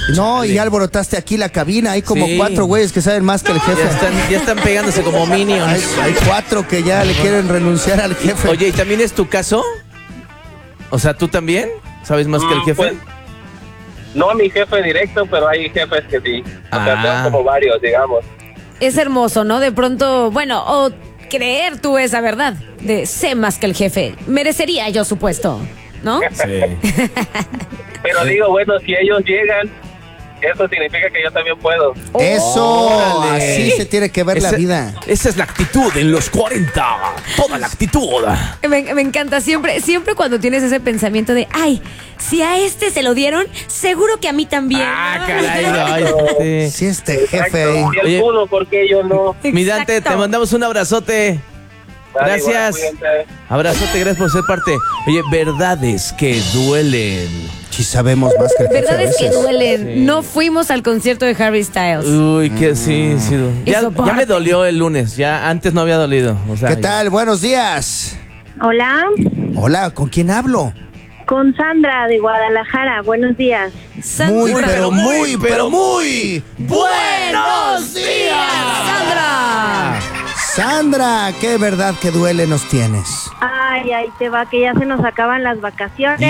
No, y alborotaste aquí la cabina. Hay como Sí. 4 güeyes que saben más que el jefe. Ya están pegándose como minions. Hay 4 que ya le quieren renunciar al jefe. Oye, ¿y también es tu caso? O sea, ¿tú también sabes más que el jefe? Pues, no mi jefe directo, pero hay jefes que sí. O sea, tengo como varios, digamos. Es hermoso, ¿no? De pronto, bueno, o creer tú esa verdad de sé más que el jefe. Merecería yo, supuesto, ¿no? Sí. Pero digo, bueno, si ellos llegan, eso significa que yo también puedo. Eso, Órale. así se tiene que ver la vida. Esa es la actitud en los 40. Toda la actitud. Me encanta siempre cuando tienes ese pensamiento de, ay, si a este se lo dieron, seguro que a mí también. Ah, caray. Ay, Sí, este jefe ahí. Si él Oye. pudo, ¿por qué yo no? Mi Dante, te Exacto. mandamos un abrazote. Dale, Gracias. igual, cuídense. Abrazote, gracias por ser parte. Oye, verdades que duelen. Sí sabemos más que el jefe a Verdades que veces. duelen. Sí. No fuimos al concierto de Harry Styles. Uy, que sí. Ya Eso me parte. dolió el lunes. Ya antes no había dolido. O sea, ¿Qué tal? Buenos días. Hola, Hola, ¿con quién hablo? con Sandra de Guadalajara. Buenos días. Muy, Sandra. pero muy buenos días. Sandra. Sandra, qué verdad que duele nos tienes. Ay, ahí te va, que ya se nos acaban las vacaciones.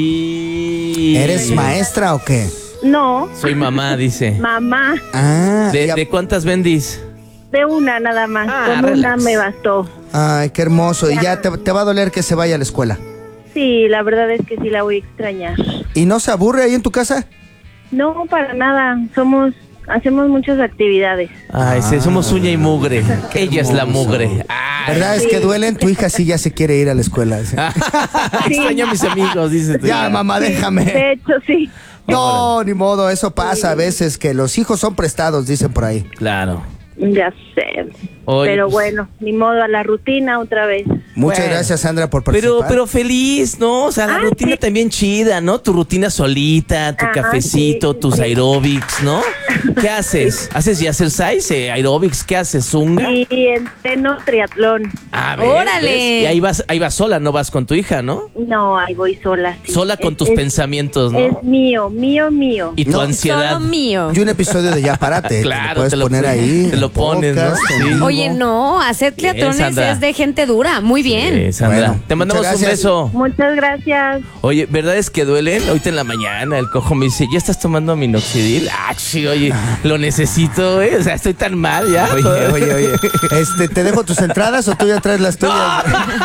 Y... ¿Eres maestra o qué? No, Soy mamá, dice. mamá, Ah, ¿De cuántas vendís? de una nada más. Ah, Con una relax. me bastó. ay, qué hermoso. Y ya te va a doler que se vaya a la escuela. Sí, la verdad es que sí la voy a extrañar. ¿Y no se aburre ahí en tu casa? No, para nada. Hacemos muchas actividades. Ay, sí, somos uña y mugre. Ella es la mugre. Ay. ¿Verdad? Es que duelen. Tu hija sí ya se quiere ir a la escuela. Sí. Extraño a mis amigos, dice. Ya, mamá, De déjame. hecho, sí. No, ni modo. Eso pasa a veces, que los hijos son prestados, dicen por ahí. Claro. Ya sé. Oye, Pero pues, bueno, ni modo, a la rutina otra vez. Muchas Bueno. gracias, Sandra, por participar. pero feliz, ¿no? O sea, la Ah, rutina sí. también chida, ¿no? Tu rutina solita, tu Ajá, cafecito, sí, tus sí. aeróbics, ¿no? ¿Qué haces? ¿Haces exercise, aeróbics? ¿Qué haces? ¿Zunga? Y entreno triatlón. A ver, ¡Órale! ¿ves? Y ahí vas sola, no vas con tu hija, ¿no? No, ahí voy sola. Sí. Sola con tus Es- pensamientos, ¿no? Es mío. Y tu No. ansiedad. Solo mío. Y un episodio de Ya Párate. Claro, puedes te lo poner pones- ahí. te lo en pones, ¿no? podcast, en Sí. vivo. Oye, no, hacer triatlones Sandra. es de gente dura. Muy bien. Sandra. Bueno, Te mandamos muchas un gracias. beso. Muchas gracias. Oye, ¿verdad es que duelen? Ahorita en la mañana el cojo me dice, ¿ya estás tomando minoxidil? Ah, sí, oye, lo necesito, ¿eh? O sea, estoy tan mal ya. Oye. ¿Te dejo tus entradas o tú ya traes las tuyas?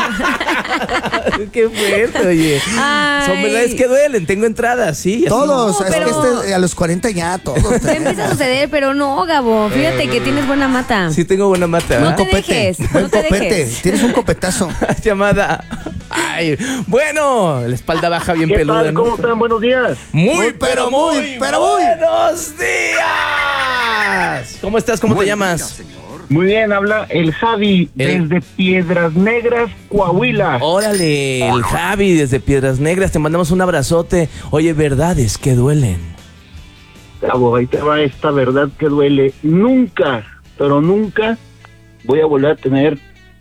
Qué fuerte, oye. Ay. Son verdades que duelen, tengo entradas, sí. así. Todos. No, es que pero- a los 40 ya, todos. Te empieza a suceder, pero no, Gabo. Fíjate que tienes buena mata. Sí tengo buena mata, No ¿verdad? te Copete. dejes, Buen no te copete. dejes. Tienes un copetazo. Llamada. Ay, bueno, la espalda baja bien ¿Qué peluda, tal? ¿no? ¿Cómo están? Buenos días. Muy, pero muy buenos días. ¿Cómo estás? ¿Cómo te llamas? Muy bien, habla el Javi desde Piedras Negras, Coahuila. Órale, el Javi desde Piedras Negras, te mandamos un abrazote. Oye, verdades que duelen. Bravo, ahí te va esta verdad que duele. Nunca, pero nunca voy a volver a tener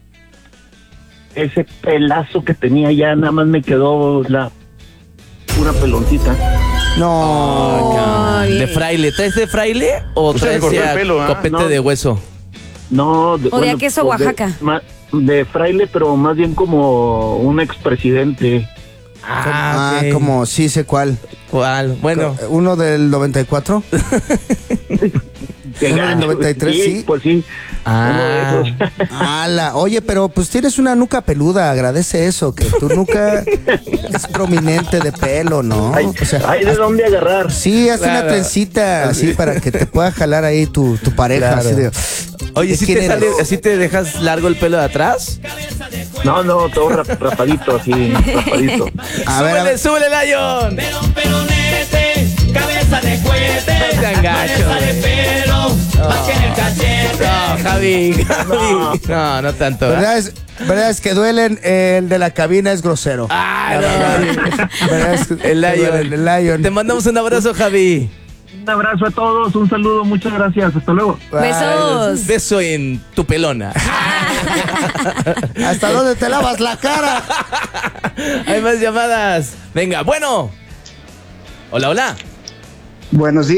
ese pelazo que tenía ya. Nada más me quedó la pura peloncita. No. Ay. ¿De fraile? ¿Traes de fraile o Usted traes me cortó ya el pelo, ¿ah? copete No. de hueso? No, O de queso pues Oaxaca. De fraile, pero más bien como un expresidente. Ah, ok. como sí sé cuál. ¿Cuál? Bueno, Uno del 94. Que Uno del 93, sí. Pues sí. Ah. Uno de esos. Ala, oye, pero pues tienes una nuca peluda, agradece eso, que tu nuca es prominente de pelo, ¿no? Hay, O sea, hay de dónde agarrar. sí, haz una Claro. trencita así para que te pueda jalar ahí tu pareja. Claro. Así de, oye, ¿de ¿sí quién te, eres? ¿sí te dejas largo el pelo de atrás? No, todo rapadito, así, rapadito. A ver, ¡Súbele, Lion! Peronete, cabeza de cohete, No sean gachos. cabeza de pelo, más que en el cachete. No, Javi. No tanto. ¿eh? verdad es que duelen, el de la cabina es grosero. Ah, no. Verdad es que- El Lion. El Lion. Te mandamos un abrazo, Javi. Un abrazo a todos, un saludo, muchas gracias, hasta luego. Besos. Beso en tu pelona. ¿Hasta dónde te lavas la cara? Hay más llamadas. Venga, bueno. Hola, hola. Buenos días.